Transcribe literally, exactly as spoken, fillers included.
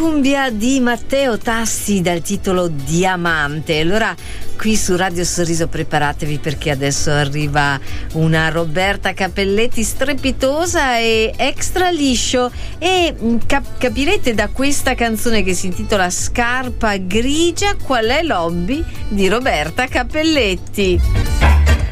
cumbia di Matteo Tassi dal titolo Diamante. Allora qui su Radio Sorriso preparatevi, perché adesso arriva una Roberta Cappelletti strepitosa e extra liscio, e cap- capirete da questa canzone che si intitola Scarpa grigia qual è l'hobby di Roberta Cappelletti.